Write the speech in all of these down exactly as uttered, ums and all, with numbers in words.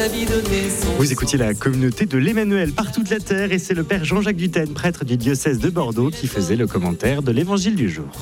sa vie donner son... Vous écoutiez la communauté de l'Emmanuel par toute la terre et c'est le père Jean-Jacques Dutène, prêtre du diocèse de Bordeaux, qui faisait le commentaire de l'évangile du jour.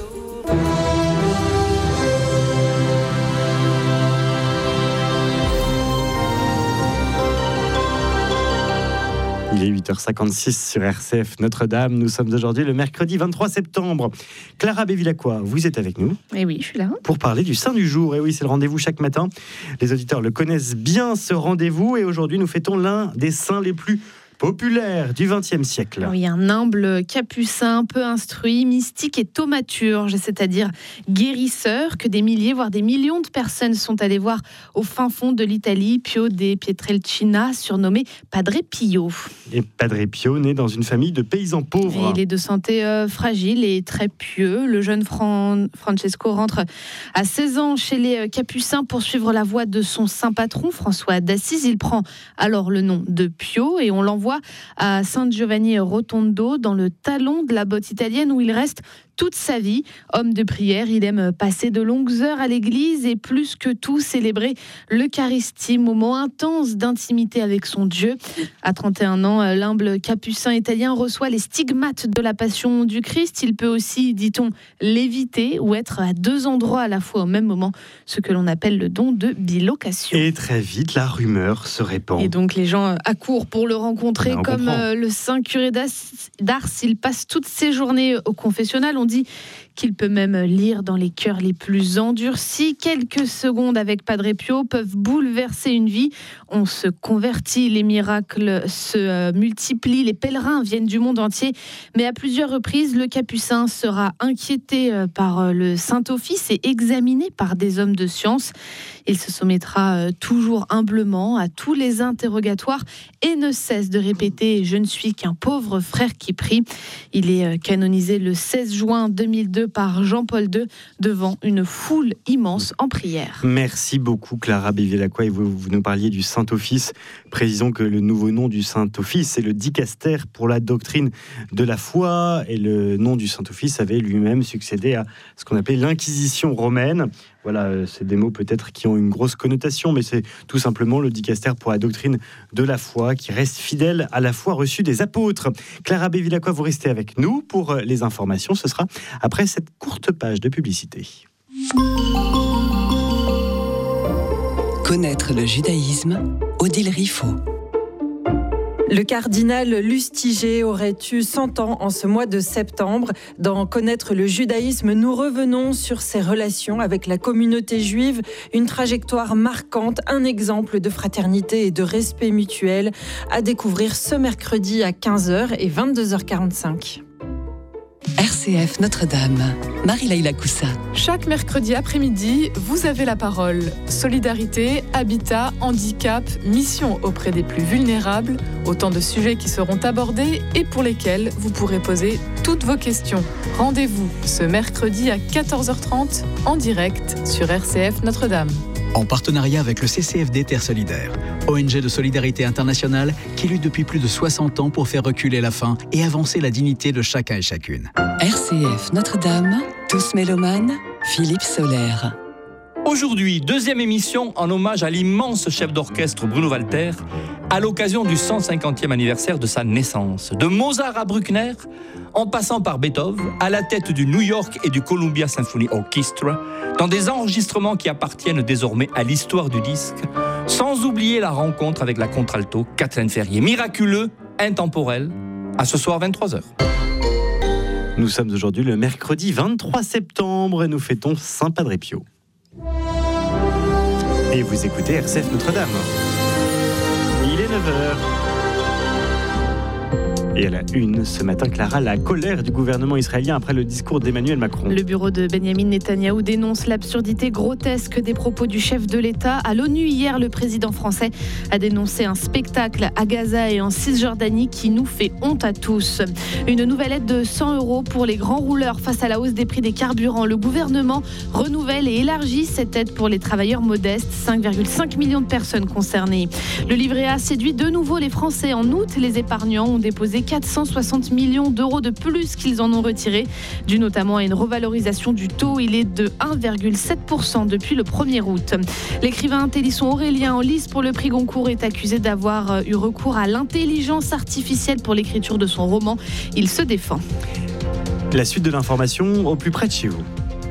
Il est huit heures cinquante-six sur R C F Notre-Dame. Nous sommes aujourd'hui le mercredi vingt-trois septembre. Clara Bévilacqua, vous êtes avec nous. Eh oui, je suis là. Pour parler du Saint du jour. Et oui, c'est le rendez-vous chaque matin. Les auditeurs le connaissent bien, ce rendez-vous. Et aujourd'hui, nous fêtons l'un des saints les plus populaire du vingtième siècle. Oui, un humble capucin, peu instruit, mystique et thaumaturge, c'est-à-dire guérisseur, que des milliers, voire des millions de personnes sont allées voir au fin fond de l'Italie. Pio de Pietrelcina, surnommé Padre Pio. Et Padre Pio, né dans une famille de paysans pauvres. Et il est de santé euh, fragile et très pieux. Le jeune Fran- Francesco rentre à seize ans chez les capucins pour suivre la voie de son saint patron, François d'Assise. Il prend alors le nom de Pio et on l'envoie à San Giovanni Rotondo, dans le talon de la botte italienne où il reste toute sa vie. Homme de prière, il aime passer de longues heures à l'église et plus que tout célébrer l'Eucharistie, moment intense d'intimité avec son Dieu. À trente et un ans, l'humble capucin italien reçoit les stigmates de la passion du Christ. Il peut aussi, dit-on, léviter ou être à deux endroits à la fois au même moment, ce que l'on appelle le don de bilocation. Et très vite, la rumeur se répand. Et donc les gens accourent pour le rencontrer, ben, comme comprend. le saint curé d'Ars. Il passe toutes ses journées au confessionnal. On dit qu'il peut même lire dans les cœurs les plus endurcis. Quelques secondes avec Padre Pio peuvent bouleverser une vie. On se convertit, les miracles se multiplient, les pèlerins viennent du monde entier. Mais à plusieurs reprises, le capucin sera inquiété par le Saint-Office et examiné par des hommes de science. Il se soumettra toujours humblement à tous les interrogatoires et ne cesse de répéter « Je ne suis qu'un pauvre frère qui prie ». Il est canonisé le seize juin deux mille deux par Jean-Paul deux devant une foule immense en prière. Merci beaucoup Clara Bévilacqua. Et vous, vous nous parliez du Saint-Office. Précisons que le nouveau nom du Saint-Office, c'est le dicaster pour la doctrine de la foi. Et le nom du Saint-Office avait lui-même succédé à ce qu'on appelait l'Inquisition romaine. Voilà, c'est des mots peut-être qui ont une grosse connotation, mais c'est tout simplement le dicaster pour la doctrine de la foi qui reste fidèle à la foi reçue des apôtres. Clara Bévilacqua, vous restez avec nous pour les informations. Ce sera après cette courte page de publicité. Connaître le judaïsme, Odile Riffaut. Le cardinal Lustiger aurait eu cent ans en ce mois de septembre. Dans Connaître le judaïsme, nous revenons sur ses relations avec la communauté juive, une trajectoire marquante, un exemple de fraternité et de respect mutuel à découvrir ce mercredi à quinze heures et vingt-deux heures quarante-cinq. R C F Notre-Dame, Marie-Laïla Coussa. Chaque mercredi après-midi, vous avez la parole. Solidarité, habitat, handicap, mission auprès des plus vulnérables, autant de sujets qui seront abordés et pour lesquels vous pourrez poser toutes vos questions. Rendez-vous ce mercredi à quatorze heures trente en direct sur R C F Notre-Dame. En partenariat avec le C C F D Terre Solidaire, O N G de solidarité internationale qui lutte depuis plus de soixante ans pour faire reculer la faim et avancer la dignité de chacun et chacune. R C F Notre-Dame, tous mélomanes, Philippe Solaire. Aujourd'hui, deuxième émission en hommage à l'immense chef d'orchestre Bruno Walter, à l'occasion du cent cinquantième anniversaire de sa naissance. De Mozart à Bruckner, en passant par Beethoven, à la tête du New York et du Columbia Symphony Orchestra, dans des enregistrements qui appartiennent désormais à l'histoire du disque, sans oublier la rencontre avec la contralto Catherine Ferrier. Miraculeux, intemporel, à ce soir vingt-trois heures. Nous sommes aujourd'hui le mercredi vingt-trois septembre et nous fêtons Saint Padre Pio. Et vous écoutez R C F Notre-Dame. Il est neuf heures. Et à la une, ce matin, Clara, la colère du gouvernement israélien après le discours d'Emmanuel Macron. Le bureau de Benjamin Netanyahou dénonce l'absurdité grotesque des propos du chef de l'État. À l'ONU, hier, le président français a dénoncé un spectacle à Gaza et en Cisjordanie qui nous fait honte à tous. Une nouvelle aide de cent euros pour les grands rouleurs face à la hausse des prix des carburants. Le gouvernement renouvelle et élargit cette aide pour les travailleurs modestes. cinq virgule cinq millions de personnes concernées. Le livret A séduit de nouveau les Français. En août, les épargnants ont déposé quatre cent soixante millions d'euros de plus qu'ils en ont retiré, dû notamment à une revalorisation du taux. Il est de un virgule sept pour cent depuis le premier août. L'écrivain Télisson Aurélien, en lice pour le prix Goncourt, est accusé d'avoir eu recours à l'intelligence artificielle pour l'écriture de son roman. Il se défend. La suite de l'information au plus près de chez vous.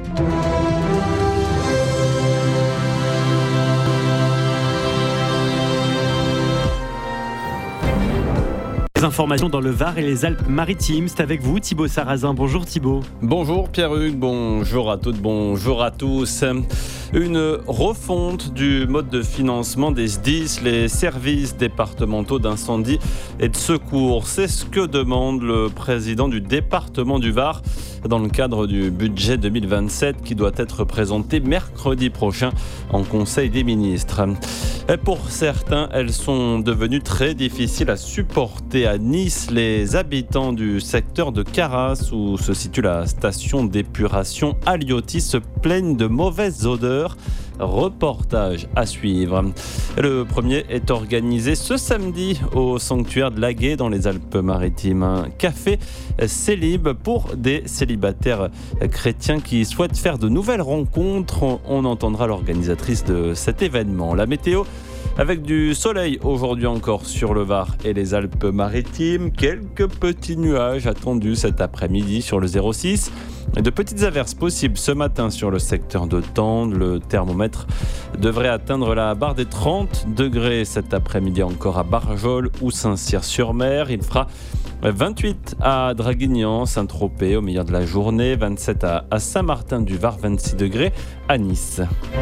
Informations dans le Var et les Alpes-Maritimes. C'est avec vous, Thibaut Sarrazin. Bonjour Thibaut. Bonjour Pierre-Hugues, bonjour à toutes, bonjour à tous. Une refonte du mode de financement des S D I S, les services départementaux d'incendie et de secours. C'est ce que demande le président du département du Var dans le cadre du budget deux mille vingt-sept qui doit être présenté mercredi prochain en Conseil des ministres. Et pour certains, elles sont devenues très difficiles à supporter. À Nice, les habitants du secteur de Carras, où se situe la station d'épuration Aliotis, se plaignent de mauvaises odeurs. Reportage à suivre. Le premier est organisé ce samedi au sanctuaire de Laguet dans les Alpes-Maritimes. Un café célib pour des célibataires chrétiens qui souhaitent faire de nouvelles rencontres. On entendra l'organisatrice de cet événement. La météo avec du soleil aujourd'hui encore sur le Var et les Alpes-Maritimes. Quelques petits nuages attendus cet après-midi sur le zéro six. De petites averses possibles ce matin sur le secteur de Tende. Le thermomètre devrait atteindre la barre des trente degrés cet après-midi encore à Barjol ou Saint-Cyr-sur-Mer. Il fera vingt-huit à Draguignan, Saint-Tropez au milieu de la journée, vingt-sept à Saint-Martin-du-Var, vingt-six degrés à Nice.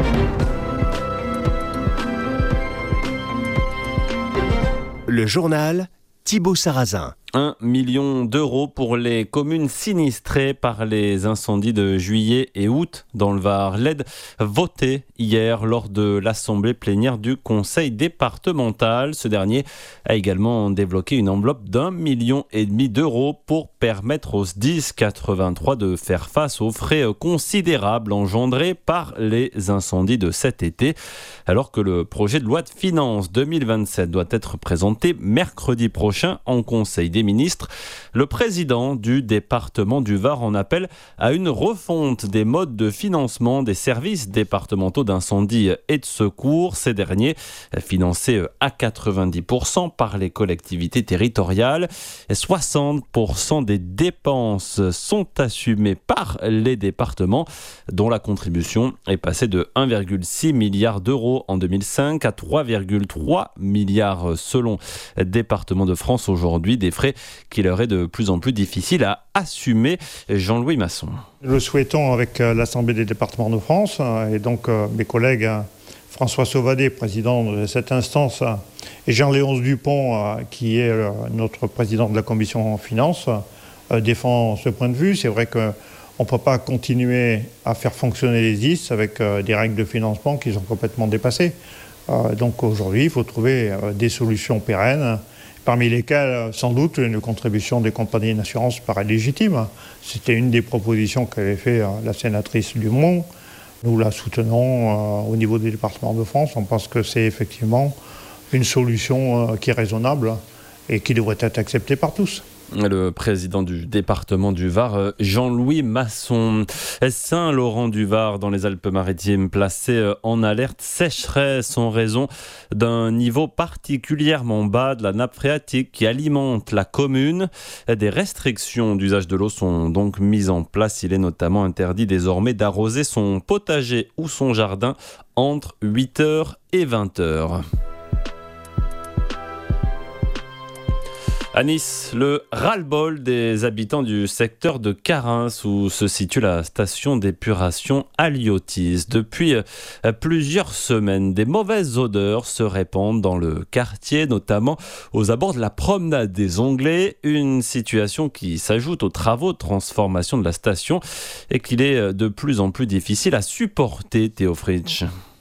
Le journal Thibaut Sarrazin. un million d'euros pour les communes sinistrées par les incendies de juillet et août dans le Var. L'aide votée hier lors de l'assemblée plénière du conseil départemental. Ce dernier a également débloqué une enveloppe d'un million et demi d'euros pour permettre aux S D I S quatre-vingt-trois de faire face aux frais considérables engendrés par les incendies de cet été. Alors que le projet de loi de finances deux mille vingt-sept doit être présenté mercredi prochain en conseil des ministres, le président du département du Var en appelle à une refonte des modes de financement des services départementaux d'incendie et de secours. Ces derniers, financés à quatre-vingt-dix pour cent par les collectivités territoriales, soixante pour cent des dépenses sont assumées par les départements, dont la contribution est passée de un virgule six milliard d'euros en deux mille cinq à trois virgule trois milliards selon Départements de France aujourd'hui, des frais qui leur est de plus en plus difficile à assumer. Jean-Louis Masson. Nous le souhaitons avec l'Assemblée des départements de France et donc mes collègues François Sauvadet, président de cette instance, et Jean-Léonce Dupont, qui est notre président de la commission finances, défend ce point de vue. C'est vrai qu'on ne peut pas continuer à faire fonctionner les S D I S avec des règles de financement qui sont complètement dépassées. Donc aujourd'hui, il faut trouver des solutions pérennes, parmi lesquelles, sans doute, une contribution des compagnies d'assurance paraît légitime. C'était une des propositions qu'avait fait la sénatrice Dumont. Nous la soutenons au niveau des départements de France. On pense que c'est effectivement une solution qui est raisonnable et qui devrait être acceptée par tous. Le président du département du Var, Jean-Louis Masson. Saint-Laurent-du-Var, dans les Alpes-Maritimes, placé en alerte sécheresse en raison d'un niveau particulièrement bas de la nappe phréatique qui alimente la commune. Des restrictions d'usage de l'eau sont donc mises en place. Il est notamment interdit désormais d'arroser son potager ou son jardin entre huit heures et vingt heures. À Nice, le ras-le-bol des habitants du secteur de Carins où se situe la station d'épuration Aliotis. Depuis plusieurs semaines, des mauvaises odeurs se répandent dans le quartier, notamment aux abords de la promenade des Onglets. Une situation qui s'ajoute aux travaux de transformation de la station et qu'il est de plus en plus difficile à supporter, Théo Fritsch.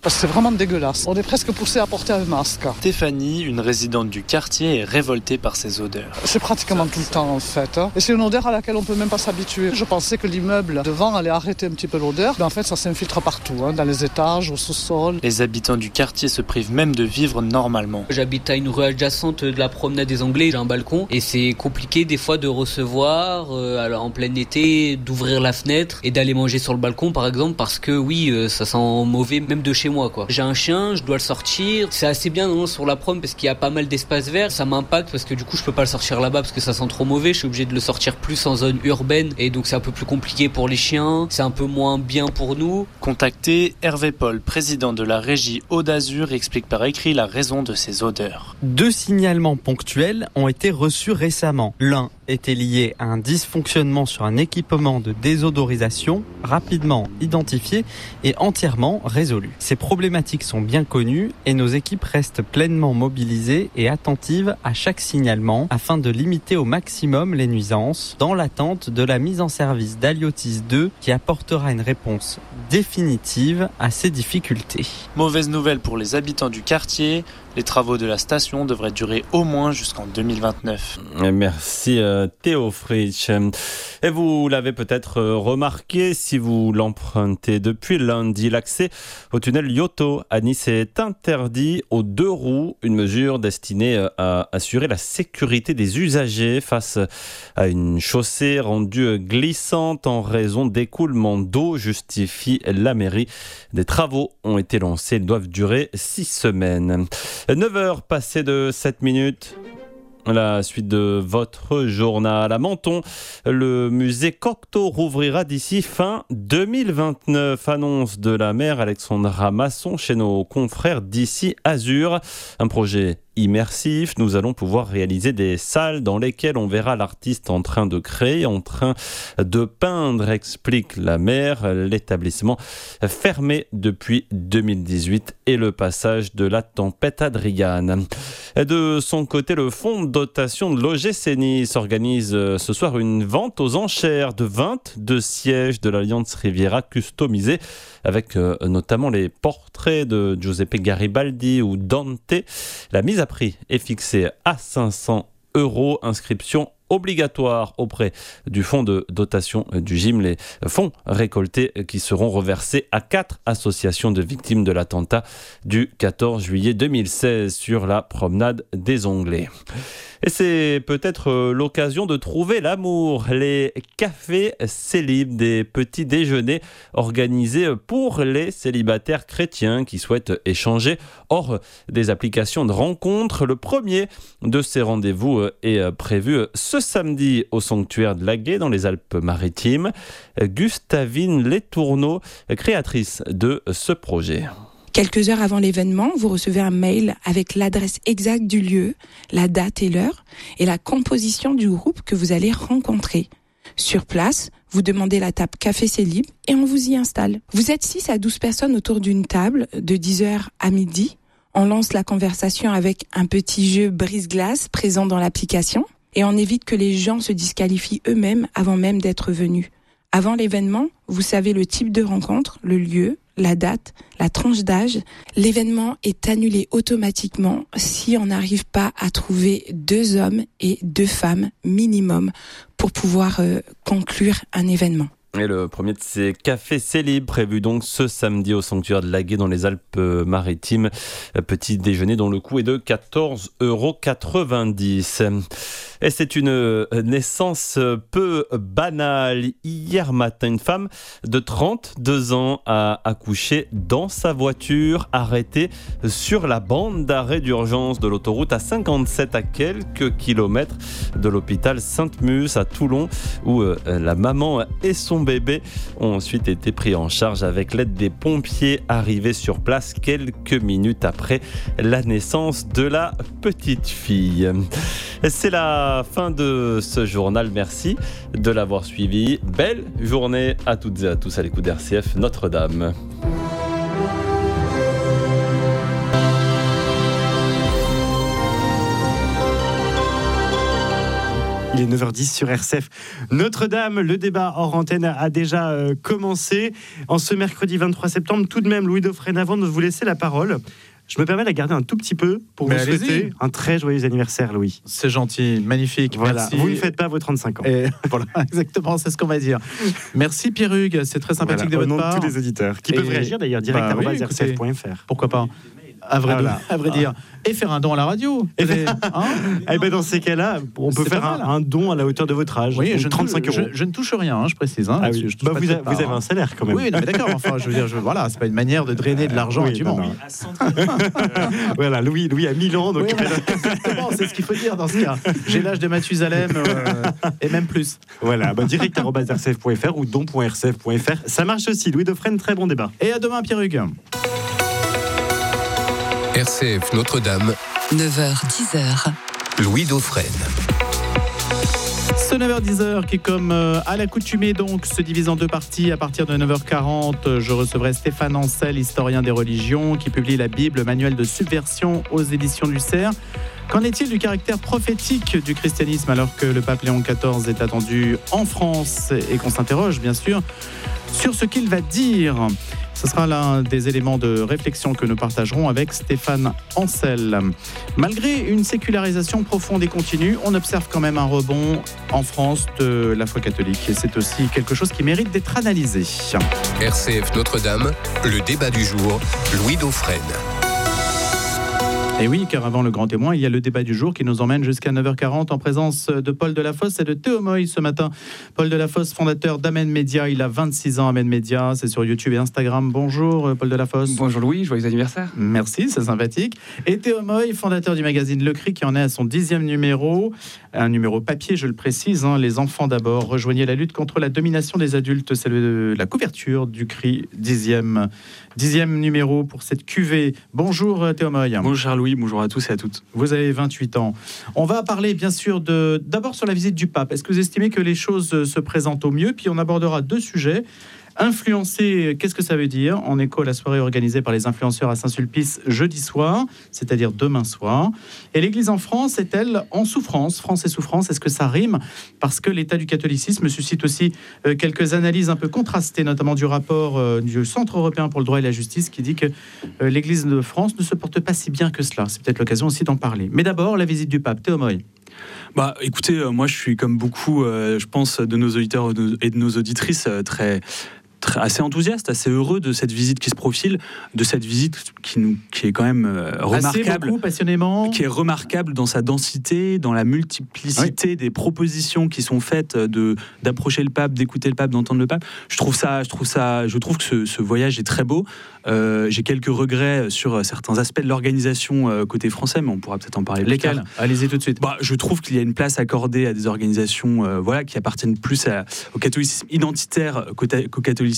C'est vraiment dégueulasse. On est presque poussé à porter un masque. Stéphanie, une résidente du quartier, est révoltée par ces odeurs. C'est pratiquement tout le temps en fait. Et c'est une odeur à laquelle on ne peut même pas s'habituer. Je pensais que l'immeuble devant allait arrêter un petit peu l'odeur, mais en fait ça s'infiltre partout, hein, dans les étages, au sous-sol. Les habitants du quartier se privent même de vivre normalement. J'habite à une rue adjacente de la promenade des Anglais, j'ai un balcon et c'est compliqué des fois de recevoir euh, alors en plein été, d'ouvrir la fenêtre et d'aller manger sur le balcon par exemple parce que oui, euh, ça sent mauvais même de chez moi quoi. J'ai un chien, je dois le sortir. C'est assez bien non, sur la prom parce qu'il y a pas mal d'espace vert, ça m'impacte parce que du coup je peux pas le sortir là-bas parce que ça sent trop mauvais, je suis obligé de le sortir plus en zone urbaine et donc c'est un peu plus compliqué pour les chiens, c'est un peu moins bien pour nous. Contacté, Hervé Paul, président de la régie Aude d'Azur, explique par écrit la raison de ces odeurs. Deux signalements ponctuels ont été reçus récemment. L'un était lié à un dysfonctionnement sur un équipement de désodorisation rapidement identifié et entièrement résolu. Ces problématiques sont bien connues et nos équipes restent pleinement mobilisées et attentives à chaque signalement afin de limiter au maximum les nuisances dans l'attente de la mise en service d'Aliotis deux qui apportera une réponse définitive à ces difficultés. Mauvaise nouvelle pour les habitants du quartier, les travaux de la station devraient durer au moins jusqu'en deux mille vingt-neuf. Merci euh, Théo Fritsch. Et vous l'avez peut-être remarqué, si vous l'empruntez depuis lundi, l'accès au tunnel Yoto à Nice est interdit aux deux roues, une mesure destinée à assurer la sécurité des usagers face à une chaussée rendue glissante en raison d'écoulement d'eau, justifie la mairie. Des travaux ont été lancés, ils doivent durer six semaines. neuf heures passées de sept minutes. La suite de votre journal à Menton, le musée Cocteau rouvrira d'ici fin deux mille vingt-neuf. Annonce de la maire Alexandra Masson chez nos confrères d'ici Azur. Un projet immersif, nous allons pouvoir réaliser des salles dans lesquelles on verra l'artiste en train de créer, en train de peindre, explique la maire. L'établissement fermé depuis deux mille dix-huit et le passage de la tempête Adriane. De son côté, le fonds de dotation de l'O G C Nice organise ce soir une vente aux enchères de vingt-deux sièges de l'Alliance Riviera customisés avec euh, notamment les portraits de Giuseppe Garibaldi ou Dante. La mise à prix est fixée à cinq cents euros, inscription obligatoire auprès du fonds de dotation du G I M. Les fonds récoltés qui seront reversés à quatre associations de victimes de l'attentat du quatorze juillet deux mille seize sur la promenade des Anglais. Et c'est peut-être l'occasion de trouver l'amour. Les cafés célibes, des petits déjeuners organisés pour les célibataires chrétiens qui souhaitent échanger hors des applications de rencontres. Le premier de ces rendez-vous est prévu ce samedi au sanctuaire de Laguet dans les Alpes-Maritimes. Gustavine Letourneau, créatrice de ce projet. Quelques heures avant l'événement, vous recevez un mail avec l'adresse exacte du lieu, la date et l'heure, et la composition du groupe que vous allez rencontrer. Sur place, vous demandez la table Café Célib et on vous y installe. Vous êtes six à douze personnes autour d'une table de dix heures à midi. On lance la conversation avec un petit jeu brise-glace présent dans l'application et on évite que les gens se disqualifient eux-mêmes avant même d'être venus. Avant l'événement, vous savez le type de rencontre, le lieu, la date, la tranche d'âge. L'événement est annulé automatiquement si on n'arrive pas à trouver deux hommes et deux femmes minimum pour pouvoir euh, conclure un événement. Et le premier de ces cafés célibes prévu donc ce samedi au sanctuaire de Laguet dans les Alpes-Maritimes. Petit déjeuner dont le coût est de quatorze euros quatre-vingt-dix. Et c'est une naissance peu banale. Hier matin, une femme de trente-deux ans a accouché dans sa voiture, arrêtée sur la bande d'arrêt d'urgence de l'autoroute à cinquante-sept à quelques kilomètres de l'hôpital Sainte-Mus à Toulon, où la maman et son bébé ont ensuite été pris en charge avec l'aide des pompiers arrivés sur place quelques minutes après la naissance de la petite fille. C'est la fin de ce journal. Merci de l'avoir suivi. Belle journée à toutes et à tous à l'écoute d'R C F Notre-Dame. Il Il est neuf heures dix sur R C F. Notre-Dame, le débat hors antenne a déjà euh, commencé. En ce mercredi vingt-trois septembre, tout de même, Louis Dauphren, avant de vous laisser la parole, je me permets de la garder un tout petit peu pour Mais vous allez-y. souhaiter un très joyeux anniversaire, Louis. C'est gentil, magnifique. Voilà, Merci. vous ne faites pas vos trente-cinq ans. Et voilà, exactement, c'est ce qu'on va dire. Merci Pierre Hugues, c'est très sympathique Voilà, de votre au nom part. de tous les auditeurs qui Et- peuvent réagir d'ailleurs direct Bah oui, arobase r c f point f r. écoutez, pourquoi pas à vrai, Voilà. à vrai dire. Et faire un don à la radio. Et Les- hein Eh ben dans ces cas-là, on peut C'est faire pas un, mal. un don à la hauteur de votre âge. Oui, donc je ne trente-cinq touche- euros. Je, je ne touche rien, hein, je précise. Hein, Ah là-dessus, oui. je touche Bah, pas vous, de a- cette vous part, avez hein. un salaire quand même. Oui, non, mais d'accord. Enfin, je veux dire, je, voilà, c'est pas une manière de drainer de l'argent Oui, intimement. non, non. Voilà, Louis, Louis a mille ans, donc Oui, voilà, exactement, c'est ce qu'il faut dire dans ce cas. J'ai l'âge de Mathusalem euh, et même plus. voilà, bah, direct arobase r c f point f r ou don point r c f point f r. Ça marche aussi. Louis Dauphren, très bon débat. Et à demain, Pierre Hugues. R C F Notre-Dame, neuf heures dix heures. Louis Dauphren. Ce neuf heures dix qui, comme euh, à l'accoutumée, donc, se divise en deux parties. À partir de neuf heures quarante, euh, je recevrai Stéphane Ancel, historien des religions, qui publie la Bible, manuel de subversion aux éditions du Cerf. Qu'en est-il du caractère prophétique du christianisme alors que le pape Léon quatorze est attendu en France et qu'on s'interroge, bien sûr, sur ce qu'il va dire? Ce sera l'un des éléments de réflexion que nous partagerons avec Stéphane Ancel. Malgré une sécularisation profonde et continue, on observe quand même un rebond en France de la foi catholique. Et c'est aussi quelque chose qui mérite d'être analysé. R C F Notre-Dame, le débat du jour, Louis Dauphren. Et oui, car avant le grand témoin, il y a le débat du jour qui nous emmène jusqu'à neuf heures quarante en présence de Paul Delafosse et de Théo Moy ce matin. Paul Delafosse, fondateur d'Amen Média, il a vingt-six ans, Amen Média, c'est sur YouTube et Instagram. Bonjour Paul Delafosse. Bonjour Louis, joyeux anniversaire. Merci, c'est sympathique. Et Théo Moy, fondateur du magazine Le Cri, qui en est à son dixième numéro, un numéro papier, je le précise, hein, Les enfants d'abord, rejoignez la lutte contre la domination des adultes, c'est le, la couverture du Cri, dixième, dixième numéro pour cette cuvée. Bonjour Théo Moy. Bonjour Louis, bonjour à tous et à toutes. Vous avez vingt-huit ans. On va parler bien sûr de, d'abord sur la visite du pape. Est-ce que vous estimez que les choses se présentent au mieux? Puis on abordera deux sujets. Influencer, qu'est-ce que ça veut dire? En écho à la soirée organisée par les influenceurs à Saint-Sulpice jeudi soir, c'est-à-dire demain soir. Et l'Église en France est-elle en souffrance? France et souffrance, est-ce que ça rime? Parce que l'état du catholicisme suscite aussi euh, quelques analyses un peu contrastées, notamment du rapport euh, du Centre européen pour le droit et la justice qui dit que euh, l'Église de France ne se porte pas si bien que cela. C'est peut-être l'occasion aussi d'en parler. Mais d'abord, la visite du pape. Théo Moy. Bah, écoutez, euh, moi je suis comme beaucoup, euh, je pense, de nos auditeurs et de nos auditrices euh, très... Très, assez enthousiaste, assez heureux de cette visite qui se profile, de cette visite qui, nous, qui est quand même euh, remarquable, assez beaucoup, passionnément, qui est remarquable dans sa densité, dans la multiplicité oui. des propositions qui sont faites de d'approcher le pape, d'écouter le pape, d'entendre le pape. Je trouve ça, je trouve ça, je trouve que ce, ce voyage est très beau. Euh, j'ai quelques regrets sur certains aspects de l'organisation euh, côté français, mais on pourra peut-être en parler. Lesquels ? Allez-y tout de suite. Bah, je trouve qu'il y a une place accordée à des organisations, euh, voilà, qui appartiennent plus à, au catholicisme identitaire qu'au, qu'au catholicisme,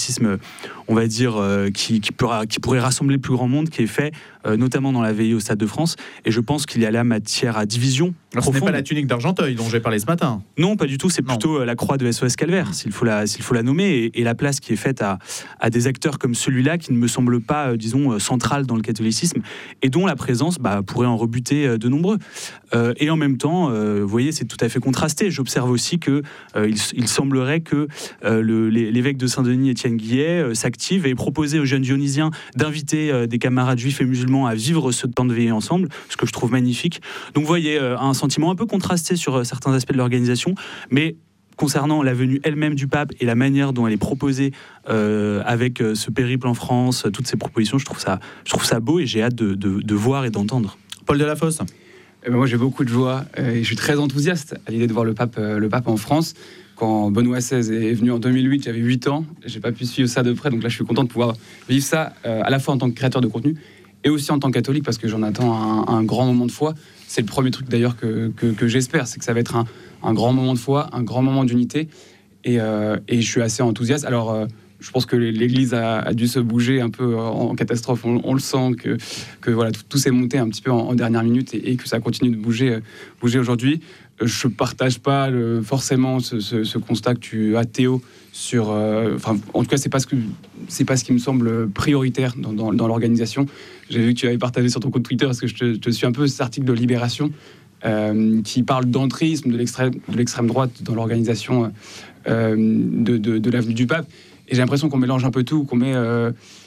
on va dire, euh, qui, qui, pourra, qui pourrait rassembler le plus grand monde, qui est fait euh, notamment dans la veillée au Stade de France. Et je pense qu'il y a là matière à division. Alors, ce n'est pas la tunique d'Argenteuil dont j'ai parlé ce matin. Non, pas du tout. C'est non. plutôt euh, la croix de S O S Calvaire, s'il faut la, s'il faut la nommer, et, et la place qui est faite à, à des acteurs comme celui-là, qui ne me semble pas, euh, disons, euh, central dans le catholicisme, et dont la présence bah, pourrait en rebuter euh, de nombreux. Euh, et en même temps, euh, vous voyez, c'est tout à fait contrasté. J'observe aussi que euh, il, il semblerait que euh, le, l'évêque de Saint-Denis, Étienne Guillet, euh, s'active et propose aux jeunes dionysiens d'inviter euh, des camarades juifs et musulmans à vivre ce temps de veillée ensemble, ce que je trouve magnifique. Donc vous voyez, euh, un sentiment un peu contrasté sur euh, certains aspects de l'organisation, mais concernant la venue elle-même du pape et la manière dont elle est proposée euh, avec euh, ce périple en France, euh, toutes ces propositions, je trouve ça, je trouve ça beau et j'ai hâte de, de, de voir et d'entendre. Paul Delafosse. Eh ben moi j'ai beaucoup de joie et je suis très enthousiaste à l'idée de voir le pape, euh, le pape en France. Quand Benoît seize est venu en deux mille huit, j'avais huit ans, j'ai pas pu suivre ça de près, donc là je suis content de pouvoir vivre ça euh, à la fois en tant que créateur de contenu et aussi en tant que catholique, parce que j'en attends un, un grand moment de foi. C'est le premier truc d'ailleurs que, que, que j'espère, c'est que ça va être un, un grand moment de foi, un grand moment d'unité, et, euh, et je suis assez enthousiaste. Alors euh, je pense que l'Église a, a dû se bouger un peu en catastrophe, on, on le sent, que, que voilà, tout, tout s'est monté un petit peu en, en dernière minute et, et que ça continue de bouger, bouger aujourd'hui. Je ne partage pas le, forcément ce, ce, ce constat que tu as, Théo, sur... Euh, enfin, en tout cas, ce n'est pas, pas ce qui me semble prioritaire dans, dans, dans l'organisation. J'ai vu que tu avais partagé sur ton compte Twitter, parce que je te, je te suis un peu cet article de Libération, euh, qui parle d'entrisme de l'extrême, de l'extrême droite dans l'organisation euh, de, de, de l'avenue du Pape. Et j'ai l'impression qu'on mélange un peu tout, qu'on met euh,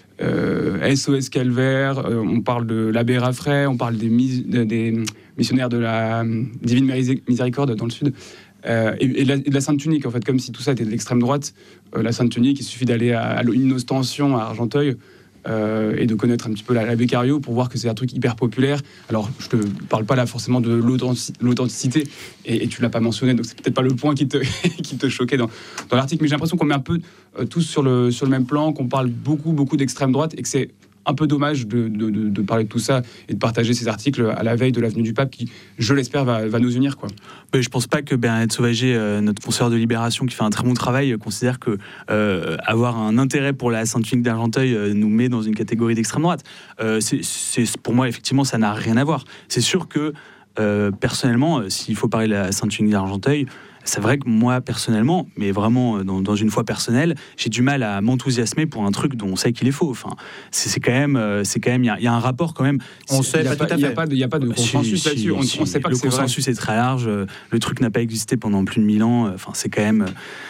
euh, S O S Calvaire, euh, on parle de l'abbé Raffray, on parle des, mis, de, des missionnaires de la Divine Miséricorde dans le Sud. Euh, et, et, la, et de la Sainte Tunique, en fait, comme si tout ça était de l'extrême droite. Euh, la Sainte Tunique, il suffit d'aller à, à une ostension à Argenteuil euh, et de connaître un petit peu la, la Beccario pour voir que c'est un truc hyper populaire. Alors, je te parle pas là forcément de l'authenticité, et, et tu l'as pas mentionné, donc c'est peut-être pas le point qui te, qui te choquait dans, dans l'article, mais j'ai l'impression qu'on met un peu euh, tous sur le, sur le même plan, qu'on parle beaucoup, beaucoup d'extrême droite, et que c'est un peu dommage de, de, de, de parler de tout ça et de partager ces articles à la veille de l'avenue du Pape qui, je l'espère, va, va nous unir, quoi. Mais je pense pas que Bernadette Sauvager, euh, notre consoeur de Libération, qui fait un très bon travail, euh, considère que euh, avoir un intérêt pour la Sainte Tunique d'Argenteuil euh, nous met dans une catégorie d'extrême droite. Euh, c'est, c'est, pour moi, effectivement, ça n'a rien à voir. C'est sûr que euh, personnellement, euh, s'il faut parler de la Sainte Tunique d'Argenteuil, c'est vrai que moi, personnellement, mais vraiment dans, dans une foi personnelle, j'ai du mal à m'enthousiasmer pour un truc dont on sait qu'il est faux. Enfin, c'est, c'est quand même, c'est quand même, il y, y a un rapport quand même. On sait pas tout à fait. Il n'y a pas de, il y a pas de consensus si, là-dessus. Si, on ne sait pas le que c'est consensus vrai. est très large. Le truc n'a pas existé pendant plus de mille ans. Enfin, c'est quand même.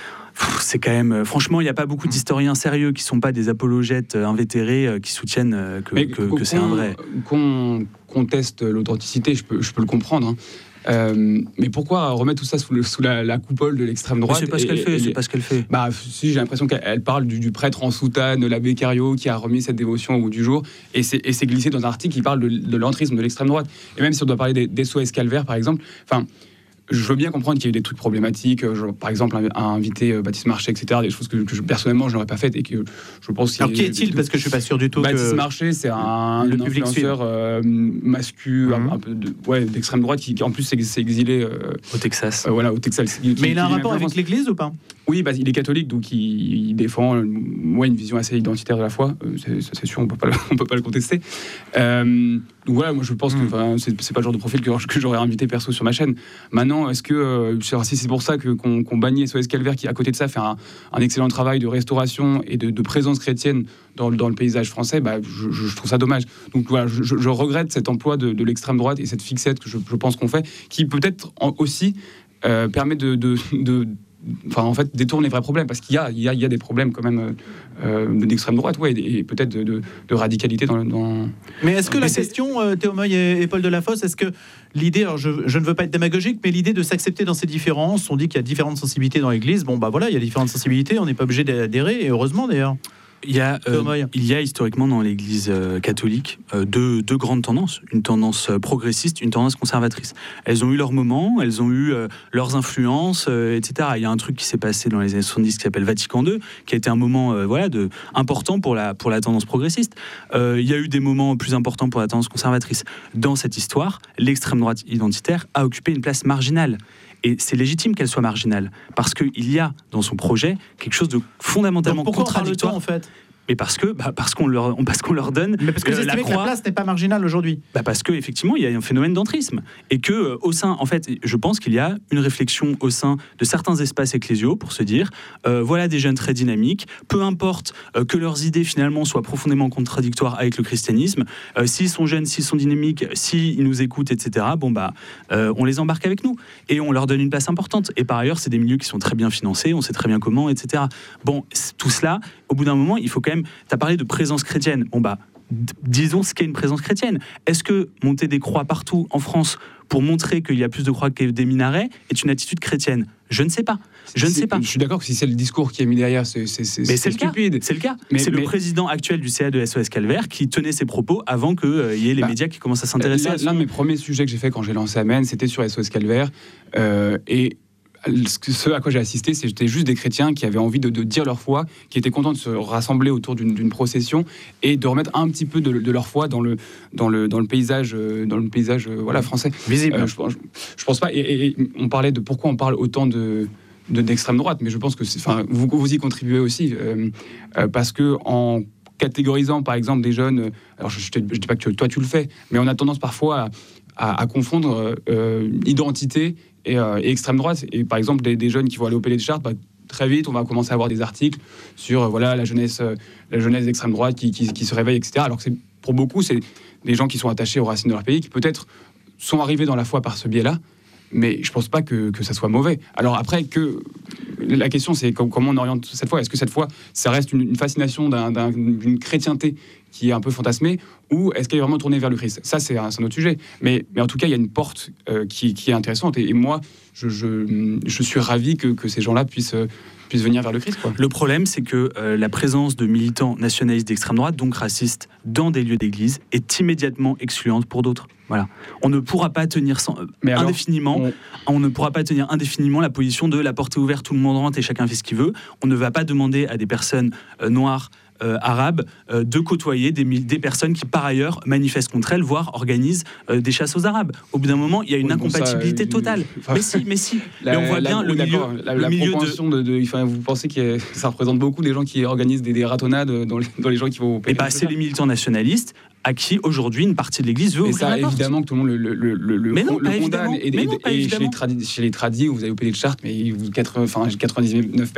C'est quand même. Franchement, il n'y a pas beaucoup d'historiens sérieux qui ne sont pas des apologètes invétérés qui soutiennent que, que, que c'est un vrai. Qu'on conteste l'authenticité, je peux, je peux le comprendre. Hein. Euh, mais pourquoi remettre tout ça sous, le, sous la, la coupole de l'extrême droite? C'est pas ce qu'elle fait. C'est pas ce qu'elle fait. Bah, si, j'ai l'impression qu'elle parle du, du prêtre en soutane, l'abbé Cario, qui a remis cette dévotion au bout du jour, et c'est, et c'est glissé dans un article qui parle de, de l'entrisme de l'extrême droite. Et même si on doit parler des, des S O S Calvaire, par exemple, enfin. Je veux bien comprendre qu'il y a eu des trucs problématiques, genre, par exemple, à inviter euh, Baptiste Marchais, et cetera, des choses que, que je, personnellement, je n'aurais pas faites et que je pense qu'il y a. Alors, qui est-il? Parce que je suis pas sûr du tout. Baptiste que Marchais, c'est un, un influenceur euh, mascu, mm-hmm. un, un peu de, ouais, d'extrême droite, qui, qui en plus s'est, s'est exilé euh, au Texas. Euh, voilà, au Texas. Qui, Mais il a un rapport avec l'Église ou pas? Oui, bah, il est catholique, donc il, il défend ouais, une vision assez identitaire de la foi. Euh, c'est, ça, c'est sûr, on peut pas, on peut pas le contester. Euh, donc voilà, moi je pense que mm. c'est, c'est pas le genre de profil que, que j'aurais invité perso sur ma chaîne. Maintenant, est-ce que euh, si c'est pour ça que, qu'on, qu'on bannit S O S Calvaire, qui à côté de ça fait un, un excellent travail de restauration et de, de présence chrétienne dans, dans le paysage français, bah, je, je trouve ça dommage. Donc voilà, je, je regrette cet emploi de, de l'extrême droite et cette fixette que je, je pense qu'on fait, qui peut-être aussi euh, permet de, de, de Enfin, en fait, détourne les vrais problèmes, parce qu'il y a, il y a, il y a des problèmes quand même euh, d'extrême droite, ouais, et peut-être de, de, de radicalité dans, dans. Mais est-ce que la question, euh, Théo Moy et, et Paul Delafosse, est-ce que l'idée, alors je, je ne veux pas être démagogique, mais l'idée de s'accepter dans ces différences, on dit qu'il y a différentes sensibilités dans l'Église, bon bah voilà, il y a différentes sensibilités, on n'est pas obligé d'adhérer, et heureusement d'ailleurs. Il y, a, euh, il y a historiquement dans l'Église euh, catholique euh, deux, deux grandes tendances, une tendance euh, progressiste, une tendance conservatrice. Elles ont eu leurs moments, elles ont eu euh, leurs influences, euh, et cetera. Il y a un truc qui s'est passé dans les années soixante-dix qui s'appelle Vatican deux, qui a été un moment euh, voilà, de, important pour la, pour la tendance progressiste. Euh, il y a eu des moments plus importants pour la tendance conservatrice. Dans cette histoire, l'extrême droite identitaire a occupé une place marginale. Et c'est légitime qu'elle soit marginale, parce qu'il y a dans son projet quelque chose de fondamentalement Donc pourquoi contradictoire. On parle de temps, en fait Mais parce que bah parce qu'on leur parce qu'on leur donne. Mais parce que euh, la, croix, que la place n'est pas marginale aujourd'hui. Bah parce que effectivement il y a un phénomène d'entrisme et que euh, au sein en fait je pense qu'il y a une réflexion au sein de certains espaces ecclésiaux pour se dire euh, voilà des jeunes très dynamiques, peu importe euh, que leurs idées finalement soient profondément contradictoires avec le christianisme, euh, s'ils sont jeunes, s'ils sont dynamiques, s'ils nous écoutent, et cetera. Bon bah euh, on les embarque avec nous et on leur donne une place importante. Et par ailleurs c'est des milieux qui sont très bien financés, on sait très bien comment, et cetera. Bon tout cela au bout d'un moment il faut quand même. T'as parlé de présence chrétienne. Bon bah, d- disons ce qu'est une présence chrétienne. Est-ce que monter des croix partout en France pour montrer qu'il y a plus de croix que des minarets est une attitude chrétienne? Je ne sais pas. Je ne sais pas. Je suis d'accord que si c'est le discours qui est mis derrière, c'est, c'est, c'est, mais c'est, c'est stupide. Le cas. C'est le cas. Mais, c'est mais... le président actuel du C A de S O S Calvaire qui tenait ses propos avant qu'il euh, y ait les bah, médias qui commencent à s'intéresser l'un, à ça. L'un de mes premiers sujets que j'ai fait quand j'ai lancé Amen, c'était sur S O S Calvaire. Euh, et ce à quoi j'ai assisté, c'était juste des chrétiens qui avaient envie de, de dire leur foi, qui étaient contents de se rassembler autour d'une, d'une procession et de remettre un petit peu de, de leur foi dans le, dans le, dans le paysage, dans le paysage voilà, français. Visible. Euh, je, je, je pense pas. Et, et, et on parlait de pourquoi on parle autant de, de, d'extrême droite, mais je pense que c'est, enfin, vous, vous y contribuez aussi, euh, euh, parce que en catégorisant par exemple des jeunes, alors je ne dis pas que toi tu le fais, mais on a tendance parfois à, à, à confondre euh, identité Et, euh, et extrême droite, et par exemple des, des jeunes qui vont aller au Palais des Chartes, bah, très vite on va commencer à avoir des articles sur euh, voilà la jeunesse, euh, la jeunesse d'extrême droite qui, qui, qui se réveille, et cetera. Alors que c'est, pour beaucoup c'est des gens qui sont attachés aux racines de leur pays, qui peut-être sont arrivés dans la foi par ce biais-là, mais je pense pas que, que ça soit mauvais. Alors après, que la question c'est comment on oriente cette foi. Est-ce que cette foi, ça reste une, une fascination d'un, d'un, d'une chrétienté qui est un peu fantasmée, ou est-ce qu'elle est vraiment tournée vers le Christ? Ça, c'est un, c'est un autre sujet. Mais, mais en tout cas, il y a une porte euh, qui, qui est intéressante. Et, et moi, je, je, je suis ravi que, que ces gens-là puissent, euh, puissent venir vers le Christ, quoi. Le problème, c'est que euh, la présence de militants nationalistes d'extrême droite, donc racistes, dans des lieux d'église, est immédiatement excluante pour d'autres. Voilà. On ne pourra pas tenir sans, euh, Mais alors, indéfiniment. On... on ne pourra pas tenir indéfiniment la position de la porte est ouverte, tout le monde rentre et chacun fait ce qu'il veut. On ne va pas demander à des personnes euh, noires. Euh, arabes euh, de côtoyer des, des personnes qui par ailleurs manifestent contre elles, voire organisent euh, des chasses aux Arabes. Au bout d'un moment, il y a une oui, incompatibilité bon, ça, totale. Enfin, mais si, mais si. La, mais on voit la, bien la, le milieu, la, le la milieu propension de... de, de enfin, vous pensez que ça représente beaucoup des gens qui organisent des, des ratonnades dans les, dans les gens qui vont... Et bah, c'est les militants nationalistes à qui aujourd'hui une partie de l'Église veut ouvrir ça, la porte. Évidemment que tout le monde le, le, le, le, mais non, le condamne. Et, et, non, et chez, les tradi- chez les tradis, vous avez opéré de charte, mais vous, quatre-vingt-dix-neuf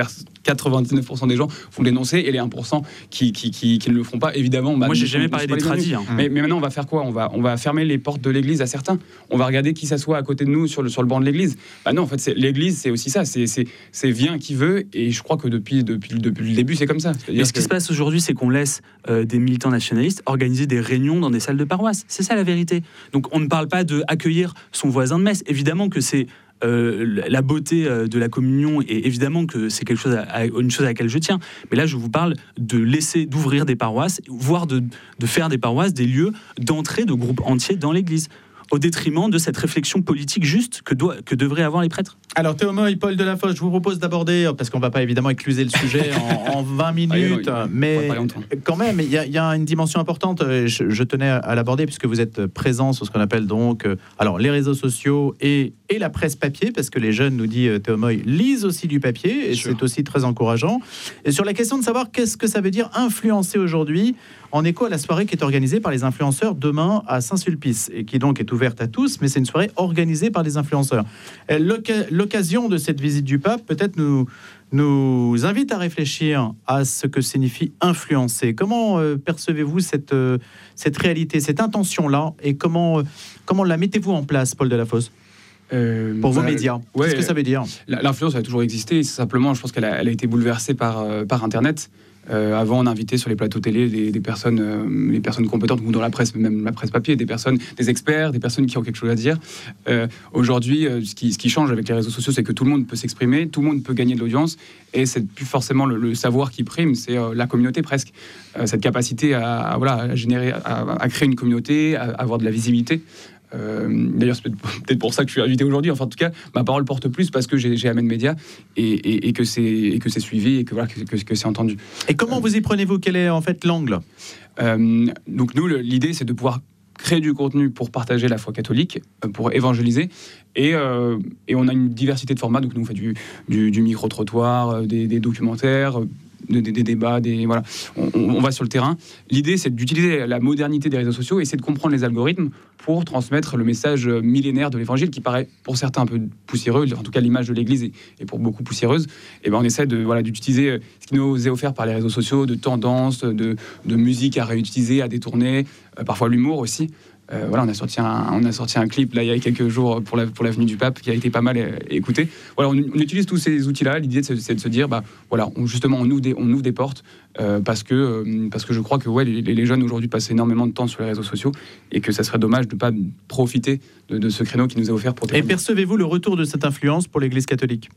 pour cent des gens vont dénoncer, et les un pour cent qui, qui, qui, qui ne le feront pas, évidemment. Bah, moi, j'ai jamais parlé des tradis. Hein. Mais, mais maintenant, on va faire quoi on va, on va fermer les portes de l'Église à certains. On va regarder qui s'assoit à côté de nous sur le, sur le banc de l'Église. Bah non, en fait, c'est, l'Église, c'est aussi ça. C'est, c'est, c'est vient qui veut, et je crois que depuis, depuis, depuis le début, c'est comme ça. Mais ce que... qui se passe aujourd'hui, c'est qu'on laisse euh, des militants nationalistes organiser des réunions dans des salles de paroisse. C'est ça la vérité. Donc on ne parle pas de accueillir son voisin de messe. Évidemment que c'est euh, la beauté euh, de la communion, et évidemment que c'est quelque chose à, à, une chose à laquelle je tiens. Mais là, je vous parle de laisser, d'ouvrir des paroisses, voire de, de faire des paroisses des lieux d'entrée de groupes entiers dans l'Église, au détriment de cette réflexion politique juste que, doit, que devraient avoir les prêtres. Alors Théo Moy, Paul Delafosse, je vous propose d'aborder, parce qu'on ne va pas évidemment écluser le sujet en, en vingt minutes, ah, mais quand même, il y, y a une dimension importante, je, je tenais à l'aborder, puisque vous êtes présent sur ce qu'on appelle donc alors, les réseaux sociaux et, et la presse papier, parce que les jeunes, nous dit Théo Moy, lisent aussi du papier, et sure. C'est aussi très encourageant. Et sur la question de savoir qu'est-ce que ça veut dire influencer aujourd'hui, en écho à la soirée qui est organisée par les influenceurs demain à Saint-Sulpice, et qui donc est ouverte à tous, mais c'est une soirée organisée par les influenceurs. L'oc- l'occasion de cette visite du pape peut-être nous, nous invite à réfléchir à ce que signifie influencer. Comment euh, percevez-vous cette, euh, cette réalité, cette intention-là, et comment, euh, comment la mettez-vous en place, Paul Delafosse, euh, pour vos bah, médias? Ouais, qu'est-ce que ça veut dire? L'influence a toujours existé, simplement je pense qu'elle a, elle a été bouleversée par, euh, par Internet. Euh, avant, on invitait sur les plateaux télé des, des personnes, euh, les personnes compétentes, ou dans la presse, même la presse papier, des personnes, des experts, des personnes qui ont quelque chose à dire. Euh, aujourd'hui, euh, ce, qui, ce qui change avec les réseaux sociaux, c'est que tout le monde peut s'exprimer, tout le monde peut gagner de l'audience, et c'est plus forcément le, le savoir qui prime, c'est euh, la communauté presque. Euh, cette capacité à, à, voilà, à générer, à, à créer une communauté, à, à avoir de la visibilité. Euh, d'ailleurs, c'est peut-être pour ça que je suis invité aujourd'hui. Enfin, en tout cas, ma parole porte plus parce que j'ai, j'ai Amen Média et, et, et, que c'est, et que c'est suivi et que, voilà, que, que, que c'est entendu. Et comment vous y prenez-vous? Quel est en fait l'angle? euh, Donc nous, le, l'idée, c'est de pouvoir créer du contenu pour partager la foi catholique, pour évangéliser. Et, euh, et on a une diversité de formats. Donc nous, on fait du, du, du micro-trottoir, des, des documentaires, Des, des, des débats, des, voilà. on, on va sur le terrain. L'idée, c'est d'utiliser la modernité des réseaux sociaux et c'est de comprendre les algorithmes pour transmettre le message millénaire de l'évangile qui paraît pour certains un peu poussiéreux, en tout cas l'image de l'Église est, est pour beaucoup poussiéreuse. Et ben on essaie de, voilà, d'utiliser ce qui nous est offert par les réseaux sociaux, de tendances, de, de musique à réutiliser, à détourner, euh, parfois l'humour aussi. Euh, voilà, on a sorti un, on a sorti un clip là il y a quelques jours pour la pour la venue du pape qui a été pas mal écouté. Voilà, on, on utilise tous ces outils-là. L'idée c'est, c'est de se dire, bah voilà, on, justement on ouvre des on ouvre des portes euh, parce que euh, parce que je crois que ouais les, les jeunes aujourd'hui passent énormément de temps sur les réseaux sociaux et que ça serait dommage de pas profiter de, de ce créneau qui nous est offert pour. Et percevez-vous le retour de cette influence pour l'Église catholique?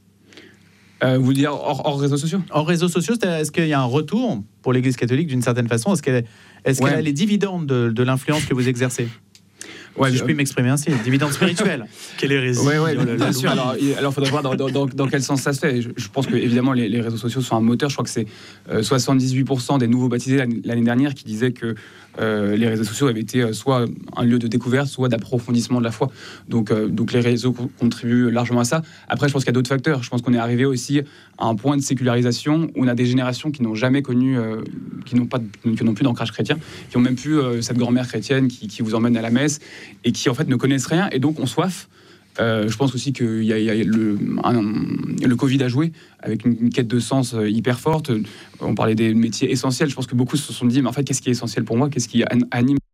Euh, vous dire hors, hors réseaux sociaux? Hors réseaux sociaux, est-ce qu'il y a un retour pour l'Église catholique d'une certaine façon? Est-ce qu'elle, est-ce ouais. qu'elle a les dividendes de, de l'influence que vous exercez? Ouais, si je puis m'exprimer ainsi, dividende spirituelle. Quelle hérésie. Ouais, ouais, bien, bien sûr. Alors, il faudrait voir dans, dans, dans quel sens ça se fait. Je, je pense que évidemment les, les réseaux sociaux sont un moteur. Je crois que c'est euh, soixante-dix-huit pour cent des nouveaux baptisés l'année, l'année dernière qui disaient que euh, les réseaux sociaux avaient été euh, soit un lieu de découverte, soit d'approfondissement de la foi. Donc, euh, donc les réseaux co- contribuent largement à ça. Après, je pense qu'il y a d'autres facteurs. Je pense qu'on est arrivé aussi à un point de sécularisation où on a des générations qui n'ont jamais connu, euh, qui n'ont pas, qui n'ont plus d'ancrage chrétien, qui ont même plus euh, cette grand-mère chrétienne qui, qui vous emmène à la messe et qui en fait ne connaissent rien et donc ont soif. Euh, je pense aussi qu'il y a, il y a le, un, le Covid a joué avec une, une quête de sens hyper forte. On parlait des métiers essentiels. Je pense que beaucoup se sont dit, mais en fait, qu'est-ce qui est essentiel pour moi? Qu'est-ce qui anime